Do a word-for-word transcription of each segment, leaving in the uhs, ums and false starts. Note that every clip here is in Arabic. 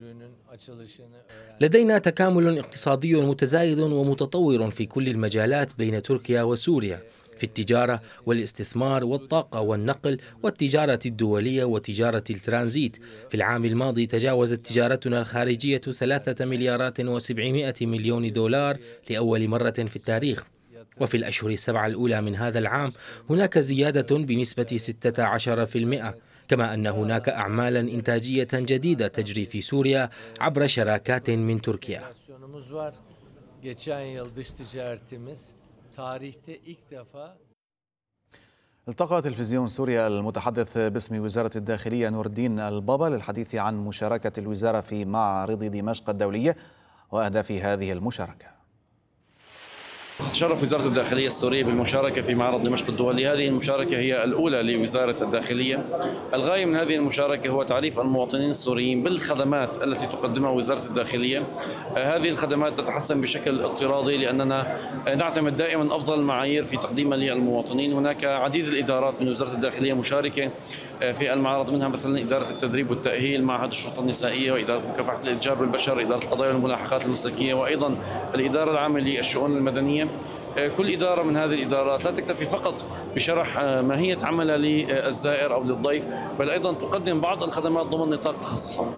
لدينا تكامل اقتصادي متزايد ومتطور في كل المجالات بين تركيا وسوريا، في التجارة والاستثمار والطاقة والنقل والتجارة الدولية وتجارة الترانزيت. في العام الماضي تجاوزت تجارتنا الخارجية ثلاثة مليارات وسبعمائة مليون دولار لأول مرة في التاريخ. وفي الأشهر السبعة الأولى من هذا العام هناك زيادة بنسبة ستة عشر بالمئة، كما أن هناك أعمالا إنتاجية جديدة تجري في سوريا عبر شراكات من تركيا. التقى تلفزيون سوريا المتحدث باسم وزارة الداخلية نور الدين البابا للحديث عن مشاركة الوزارة في معرض دمشق الدولي وأهداف هذه المشاركة. تشرف وزارة الداخلية السورية بالمشاركة في معرض دمشق الدولي. هذه المشاركة هي الأولى لوزارة الداخلية. الغاية من هذه المشاركة هو تعريف المواطنين السوريين بالخدمات التي تقدمها وزارة الداخلية. هذه الخدمات تتحسن بشكل اضطرادي لأننا نعتمد دائما أفضل المعايير في تقديمها للمواطنين. هناك عديد الإدارات من وزارة الداخلية مشاركة في المعرض، منها مثلا إدارة التدريب والتأهيل، معهد الشرطة النسائية، وإدارة مكافحة الإتجار بالبشر، إدارة القضايا والملاحقات المسلكية، وأيضا الإدارة العامة للشؤون المدنية. كل إدارة من هذه الإدارات لا تكتفي فقط بشرح ماهية عملها للزائر أو للضيف، بل أيضا تقدم بعض الخدمات ضمن نطاق تخصصها.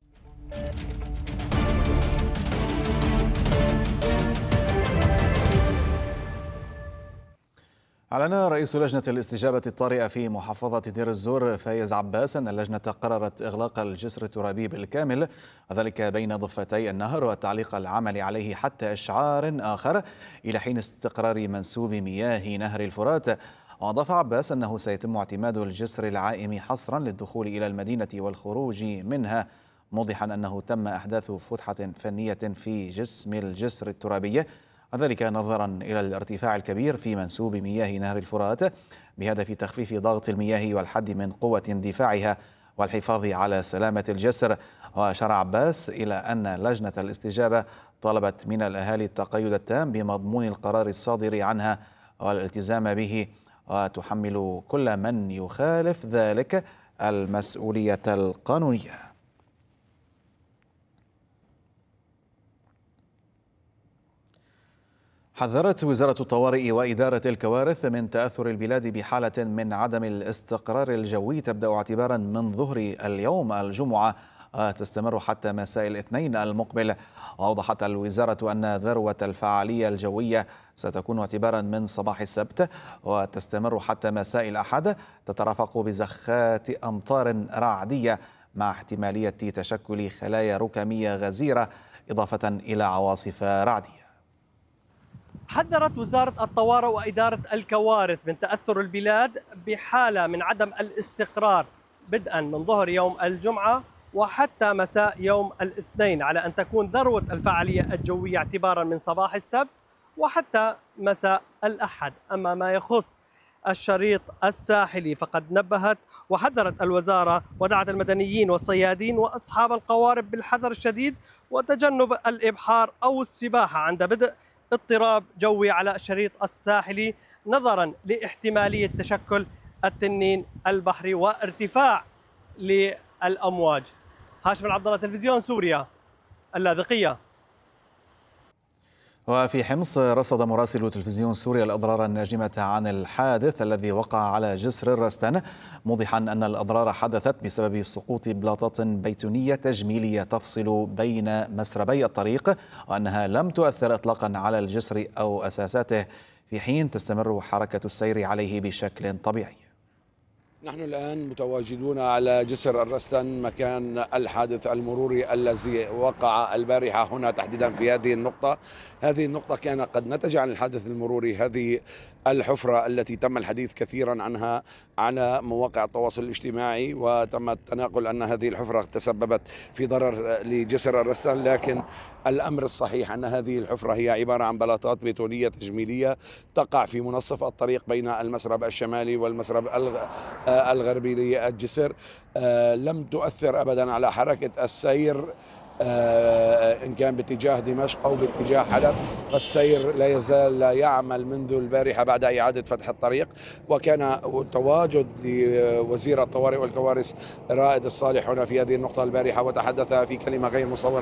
أعلن رئيس لجنة الاستجابة الطارئة في محافظة دير الزور فايز عباس أن اللجنة قررت إغلاق الجسر الترابي بالكامل، وذلك بين ضفتي النهر وتعليق العمل عليه حتى إشعار آخر إلى حين استقرار منسوب مياه نهر الفرات. وأضاف عباس أنه سيتم اعتماد الجسر العائم حصرا للدخول إلى المدينة والخروج منها، موضحا أنه تم إحداث فتحة فنية في جسم الجسر الترابي، وذلك نظرا إلى الارتفاع الكبير في منسوب مياه نهر الفرات بهدف تخفيف ضغط المياه والحد من قوة اندفاعها والحفاظ على سلامة الجسر. وأشار عباس إلى أن لجنة الاستجابة طلبت من الأهالي التقيد التام بمضمون القرار الصادر عنها والالتزام به، وتحمل كل من يخالف ذلك المسؤولية القانونية. حذرت وزارة الطوارئ وإدارة الكوارث من تأثر البلاد بحالة من عدم الاستقرار الجوي تبدأ اعتبارا من ظهر اليوم الجمعة وتستمر حتى مساء الاثنين المقبل. وأوضحت الوزارة أن ذروة الفعالية الجوية ستكون اعتبارا من صباح السبت وتستمر حتى مساء الأحد، تترافق بزخات أمطار رعدية مع احتمالية تشكل خلايا ركامية غزيرة إضافة إلى عواصف رعدية. حذرت وزارة الطوارئ وإدارة الكوارث من تأثر البلاد بحالة من عدم الاستقرار بدءا من ظهر يوم الجمعة وحتى مساء يوم الاثنين، على أن تكون ذروة الفعالية الجوية اعتبارا من صباح السبت وحتى مساء الأحد. أما ما يخص الشريط الساحلي فقد نبهت وحذرت الوزارة ودعت المدنيين والصيادين وأصحاب القوارب بالحذر الشديد وتجنب الإبحار أو السباحة عند بدء اضطراب جوي على الشريط الساحلي، نظرا لاحتمالية تشكل التنين البحري وارتفاع للأمواج. هاشم العبد الله، تلفزيون سوريا اللاذقية. وفي حمص رصد مراسل تلفزيون سوريا الأضرار الناجمة عن الحادث الذي وقع على جسر الرستن، موضحا أن الأضرار حدثت بسبب سقوط بلاطات بيتونية تجميلية تفصل بين مسربي الطريق، وأنها لم تؤثر إطلاقا على الجسر أو أساساته، في حين تستمر حركة السير عليه بشكل طبيعي. نحن الآن متواجدون على جسر الرستن مكان الحادث المروري الذي وقع البارحة هنا تحديدا في هذه النقطة. هذه النقطة كان قد نتج عن الحادث المروري هذه الحفرة التي تم الحديث كثيرا عنها على مواقع التواصل الاجتماعي، وتم التناقل أن هذه الحفرة تسببت في ضرر لجسر الرستن، لكن الأمر الصحيح أن هذه الحفرة هي عبارة عن بلاطات بيتونية تجميلية تقع في منتصف الطريق بين المسرب الشمالي والمسرب الغربي للجسر. لم تؤثر أبدا على حركة السير إن كان باتجاه دمشق أو باتجاه حلب، فالسير لا يزال يعمل منذ البارحة بعد إعادة فتح الطريق. وكان تواجد لوزير الطوارئ والكوارث رائد الصالح هنا في هذه النقطة البارحة، وتحدث في كلمة غير مصورة